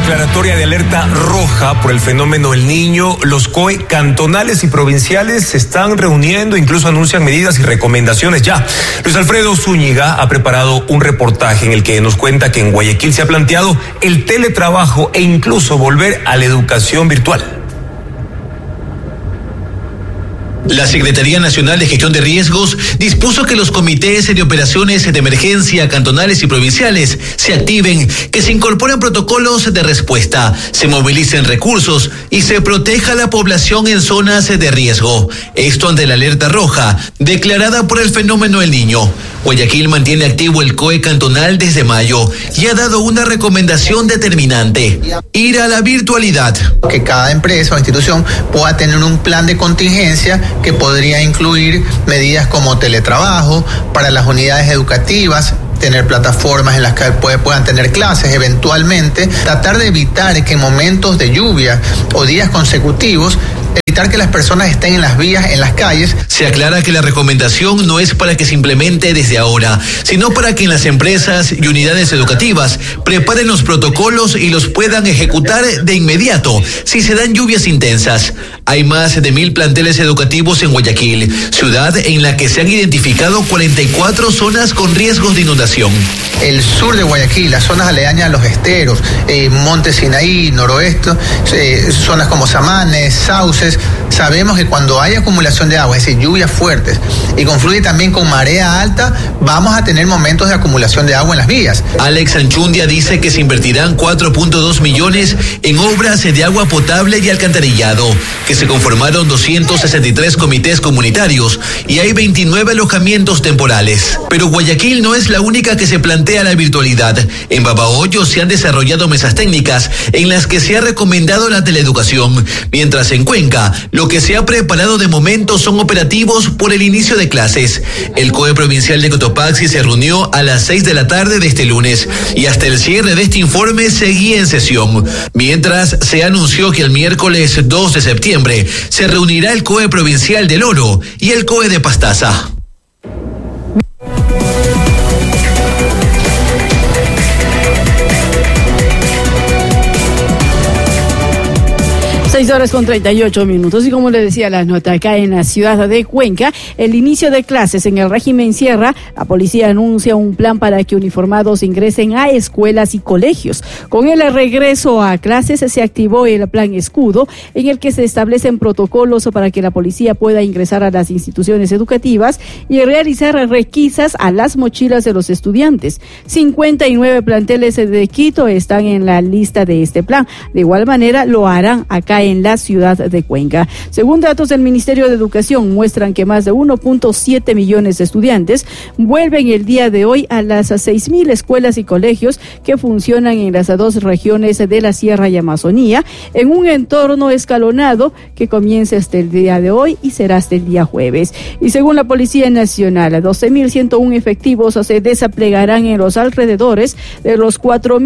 declaratoria de alerta roja por el fenómeno El Niño, los COE cantonales y provinciales se están reuniendo, incluso anuncian medidas y recomendaciones ya. Luis Alfredo Zúñiga ha preparado un reportaje en el que nos cuenta que en Guayaquil se ha planteado el teletrabajo e incluso volver a la educación virtual. La Secretaría Nacional de Gestión de Riesgos dispuso que los comités de operaciones de emergencia cantonales y provinciales se activen, que se incorporen protocolos de respuesta, se movilicen recursos y se proteja a la población en zonas de riesgo. Esto ante la alerta roja declarada por el fenómeno El Niño. Guayaquil mantiene activo el COE cantonal desde mayo y ha dado una recomendación determinante: ir a la virtualidad. Que cada empresa o institución pueda tener un plan de contingencia que podría incluir medidas como teletrabajo para las unidades educativas, tener plataformas en las que puedan tener clases eventualmente, tratar de evitar que en momentos de lluvia o días consecutivos, evitar que las personas estén en las vías, en las calles. Se aclara que la recomendación no es para que se implemente desde ahora, sino para que en las empresas y unidades educativas preparen los protocolos y los puedan ejecutar de inmediato si se dan lluvias intensas. Hay más de 1,000 planteles educativos en Guayaquil, ciudad en la que se han identificado 44 zonas con riesgos de inundación. El sur de Guayaquil, las zonas aledañas a los esteros, Monte Sinaí, noroeste, zonas como Samanes, Sauces, sabemos que cuando hay acumulación de agua, es decir, lluvias fuertes, y confluye también con marea alta, vamos a tener momentos de acumulación de agua en las vías. Alex Anchundia dice que se invertirán 4.2 millones en obras de agua potable y alcantarillado, que se conformaron 263 comités comunitarios y hay 29 alojamientos temporales. Pero Guayaquil no es la única que se plantea la virtualidad. En Babahoyo se han desarrollado mesas técnicas en las que se ha recomendado la teleeducación, mientras en Cuenca lo que se ha preparado de momento son operativos por el inicio de clases. El COE provincial de Cotopaxi se reunió a las 6 de la tarde de este lunes y hasta el cierre de este informe seguía en sesión. Mientras se anunció que el miércoles 2 de septiembre se reunirá el COE provincial del Oro y el COE de Pastaza. 6:38. Y como le decía la nota, acá en la ciudad de Cuenca, el inicio de clases en el régimen Sierra, la policía anuncia un plan para que uniformados ingresen a escuelas y colegios. Con el regreso a clases se activó el plan Escudo, en el que se establecen protocolos para que la policía pueda ingresar a las instituciones educativas y realizar requisas a las mochilas de los estudiantes. 59 planteles de Quito están en la lista de este plan. De igual manera lo harán acá en la ciudad de Cuenca. Según datos del Ministerio de Educación, muestran que más de 1.7 millones de estudiantes vuelven el día de hoy a las 6,000 escuelas y colegios que funcionan en las dos regiones de la Sierra y Amazonía, en un entorno escalonado que comienza hasta el día de hoy y será hasta el día jueves. Y según la Policía Nacional, 12.101 efectivos se desplegarán en los alrededores de los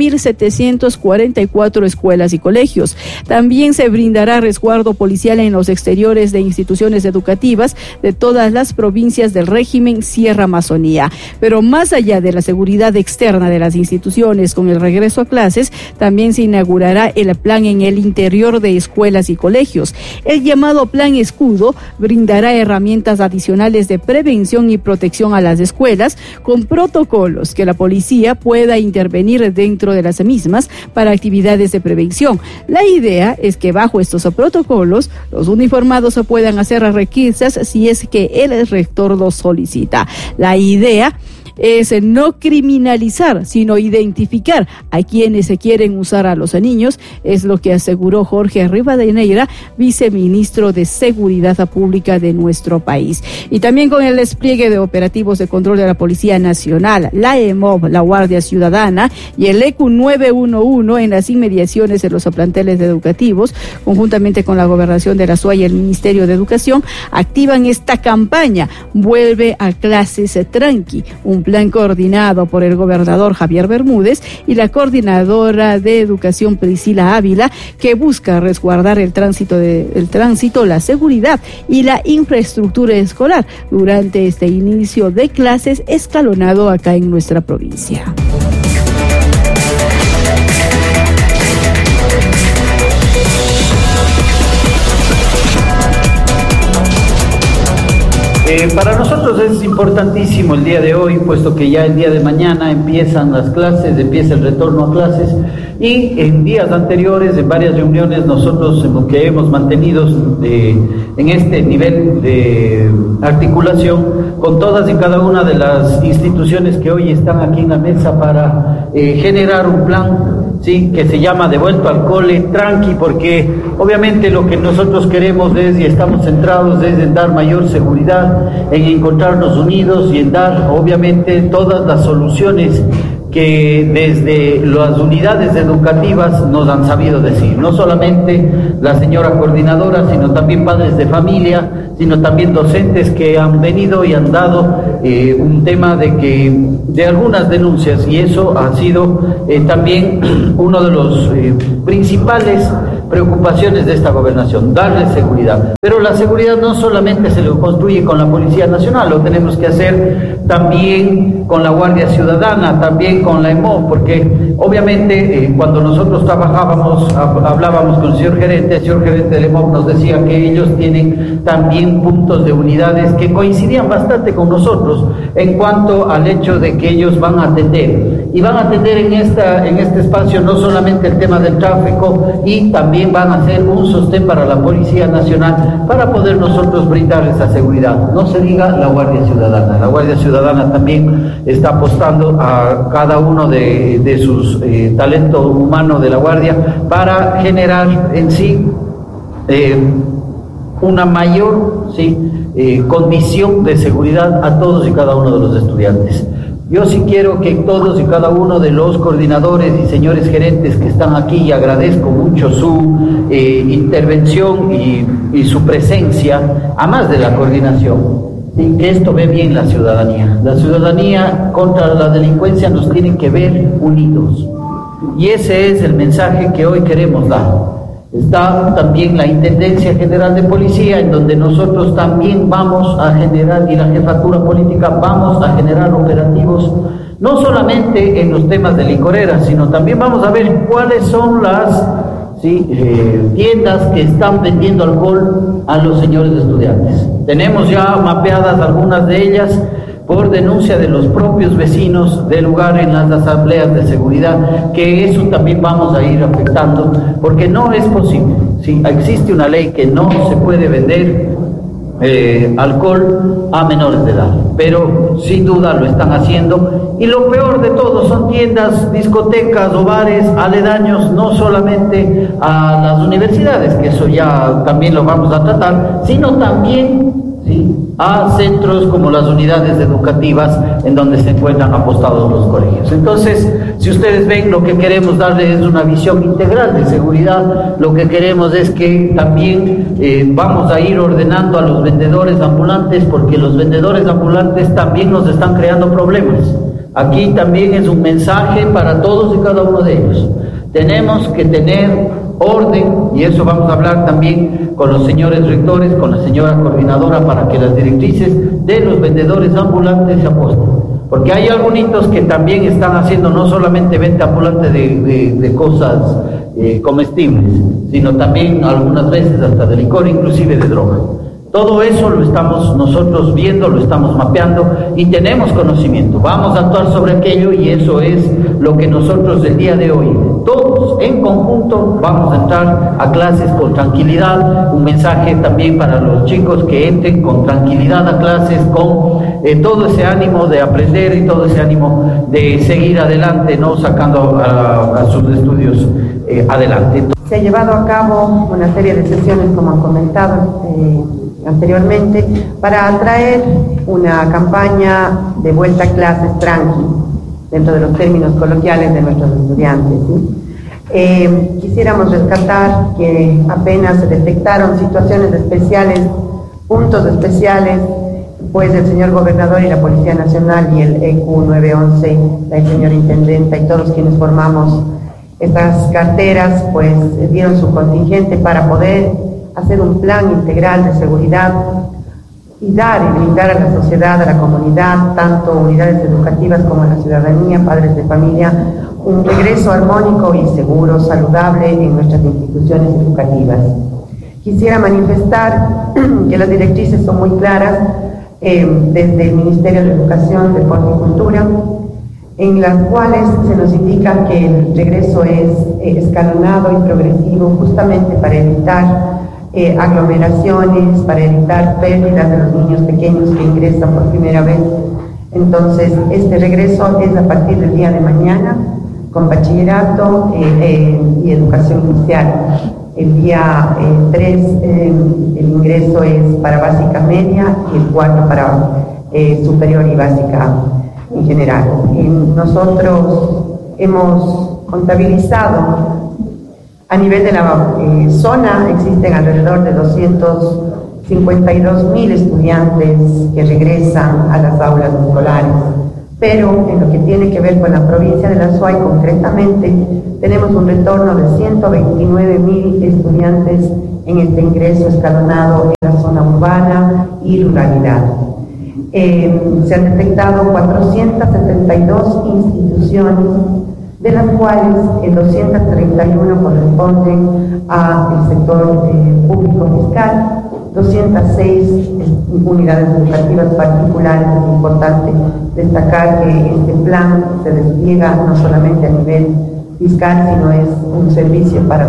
4.744 escuelas y colegios. También se brindará resguardo policial en los exteriores de instituciones educativas de todas las provincias del régimen Sierra Amazonía. Pero más allá de la seguridad externa de las instituciones con el regreso a clases, también se inaugurará el plan en el interior de escuelas y colegios. El llamado Plan Escudo brindará herramientas adicionales de prevención y protección a las escuelas, con protocolos que la policía pueda intervenir dentro de las mismas para actividades de prevención. La idea es que bajo estos protocolos, los uniformados puedan hacer requisas si es que el rector lo solicita. La idea es no criminalizar, sino identificar a quienes se quieren usar a los niños, es lo que aseguró Jorge Rivadeneira, viceministro de Seguridad Pública de nuestro país. Y también con el despliegue de operativos de control de la Policía Nacional, la EMOB, la Guardia Ciudadana y el ECU 911 en las inmediaciones de los planteles educativos, conjuntamente con la Gobernación de la SUA y el Ministerio de Educación, activan esta campaña Vuelve a Clases Tranqui, un plan coordinado por el gobernador Javier Bermúdez y la coordinadora de Educación Priscila Ávila, que busca resguardar el tránsito, la seguridad y la infraestructura escolar durante este inicio de clases escalonado acá en nuestra provincia. Para nosotros es importantísimo el día de hoy, puesto que ya el día de mañana empiezan las clases, empieza el retorno a clases, y en días anteriores, en varias reuniones, nosotros que hemos mantenido en este nivel de articulación con todas y cada una de las instituciones que hoy están aquí en la mesa para generar un plan, sí, que se llama Devuelto al Cole Tranqui, porque obviamente lo que nosotros queremos es, y estamos centrados, es en dar mayor seguridad, en encontrarnos unidos y en dar obviamente todas las soluciones que desde las unidades educativas nos han sabido decir, no solamente la señora coordinadora, sino también padres de familia, sino también docentes que han venido y han dado un tema de algunas denuncias, y eso ha sido también uno de los principales preocupaciones de esta gobernación, darle seguridad. Pero la seguridad no solamente se lo construye con la Policía Nacional, lo tenemos que hacer también con la Guardia Ciudadana, también con la EMO, porque obviamente cuando nosotros trabajábamos, hablábamos con el señor gerente del EMO nos decía que ellos tienen también puntos de unidades que coincidían bastante con nosotros en cuanto al hecho de que ellos van a atender, y van a atender en este espacio no solamente el tema del tráfico, y también van a hacer un sostén para la Policía Nacional para poder nosotros brindar esa seguridad. No se diga la Guardia Ciudadana. La Guardia Ciudadana también está apostando a cada uno de sus talento humano de la Guardia para generar en sí una mayor condición de seguridad a todos y cada uno de los estudiantes. Yo sí quiero que todos y cada uno de los coordinadores y señores gerentes que están aquí, y agradezco mucho su intervención y su presencia, a más de la coordinación, ¿sí? Que esto ve bien la ciudadanía. La ciudadanía contra la delincuencia nos tiene que ver unidos. Y ese es el mensaje que hoy queremos dar. Está también la Intendencia General de Policía, en donde nosotros también vamos a generar, y la jefatura política vamos a generar operativos, no solamente en los temas de licoreras, sino también vamos a ver cuáles son las tiendas que están vendiendo alcohol a los señores estudiantes. Tenemos ya mapeadas algunas de ellas por denuncia de los propios vecinos del lugar en las asambleas de seguridad, que eso también vamos a ir afectando, porque no es posible. ¿Sí? Existe una ley que no se puede vender alcohol a menores de edad, pero sin duda lo están haciendo, y lo peor de todo son tiendas, discotecas o bares aledaños, no solamente a las universidades, que eso ya también lo vamos a tratar, sino también a centros como las unidades educativas en donde se encuentran apostados los colegios. Entonces, si ustedes ven, lo que queremos darles es una visión integral de seguridad. Lo que queremos es que también vamos a ir ordenando a los vendedores ambulantes, porque los vendedores ambulantes también nos están creando problemas. Aquí también es un mensaje para todos y cada uno de ellos. Tenemos que tener orden, y eso vamos a hablar también con los señores rectores, con la señora coordinadora, para que las directrices de los vendedores ambulantes se aposten, porque hay algunos que también están haciendo no solamente venta ambulante de cosas comestibles, sino también algunas veces hasta de licor, inclusive de droga. Todo eso lo estamos nosotros viendo, lo estamos mapeando y tenemos conocimiento. Vamos a actuar sobre aquello, y eso es lo que nosotros el día de hoy, todos en conjunto, vamos a entrar a clases con tranquilidad. Un mensaje también para los chicos que entren con tranquilidad a clases, con todo ese ánimo de aprender y todo ese ánimo de seguir adelante, no sacando a sus estudios adelante. Se ha llevado a cabo una serie de sesiones, como han comentado anteriormente, para atraer una campaña de vuelta a clases tranqui, dentro de los términos coloquiales de nuestros estudiantes, ¿sí? Quisiéramos rescatar que apenas se detectaron situaciones especiales, puntos especiales, pues el señor gobernador y la Policía Nacional y el EQ 911, la señora intendenta y todos quienes formamos estas carteras, pues dieron su contingente para poder hacer un plan integral de seguridad y dar y brindar a la sociedad, a la comunidad, tanto unidades educativas como a la ciudadanía, padres de familia, un regreso armónico y seguro, saludable en nuestras instituciones educativas. Quisiera manifestar que las directrices son muy claras, desde el Ministerio de Educación, Deporte y Cultura, en las cuales se nos indica que el regreso es escalonado y progresivo justamente para evitar aglomeraciones, para evitar pérdidas de los niños pequeños que ingresan por primera vez. Entonces, este regreso es a partir del día de mañana con bachillerato y educación inicial. El día 3 el ingreso es para básica media y el 4 para superior y básica en general. Nosotros hemos contabilizado a nivel de la zona, existen alrededor de 252.000 estudiantes que regresan a las aulas escolares. Pero en lo que tiene que ver con la provincia de la Suay concretamente, tenemos un retorno de 129.000 estudiantes en este ingreso escalonado en la zona urbana y ruralidad. Se han detectado 472 instituciones, de las cuales 231 corresponden al sector público fiscal, 206 unidades educativas particulares. Es importante destacar que este plan se despliega no solamente a nivel fiscal, sino es un servicio para